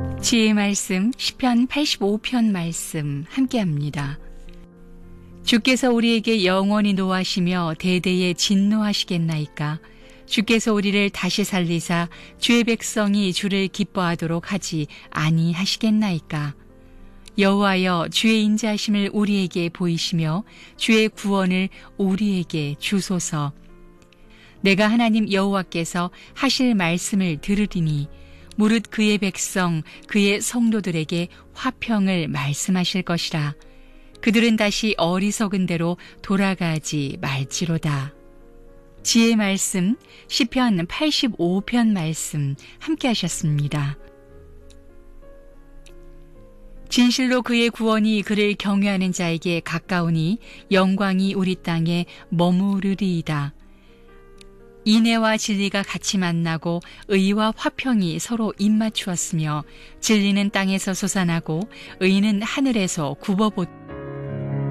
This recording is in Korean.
지혜의 말씀 시편 85편 말씀 함께합니다. 주께서 우리에게 영원히 노하시며 대대에 진노하시겠나이까. 주께서 우리를 다시 살리사 주의 백성이 주를 기뻐하도록 하지 아니하시겠나이까. 여호와여, 주의 인자하심을 우리에게 보이시며 주의 구원을 우리에게 주소서. 내가 하나님 여호와께서 하실 말씀을 들으리니 무릇 그의 백성, 그의 성도들에게 화평을 말씀하실 것이라. 그들은 다시 어리석은 대로 돌아가지 말지로다. 지혜의 말씀 시편 85편 말씀 함께 하셨습니다. 진실로 그의 구원이 그를 경외하는 자에게 가까우니 영광이 우리 땅에 머무르리이다. 인애와 진리가 같이 만나고 의와 화평이 서로 입맞추었으며 진리는 땅에서 솟아나고 의는 하늘에서 굽어봇